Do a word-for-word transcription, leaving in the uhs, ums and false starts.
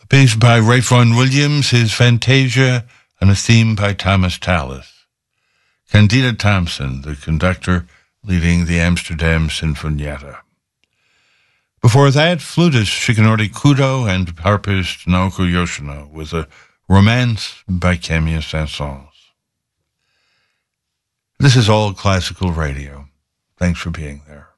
Piece by Ralph Vaughan Williams, his Fantasia, and a theme by Thomas Tallis. Candida Thompson, the conductor, leading the Amsterdam Sinfonietta. Before that, flutist Shigenori Kudo and harpist Naoko Yoshino with a Romance by Camille Saint-Saëns. This is All Classical Radio. Thanks for being there.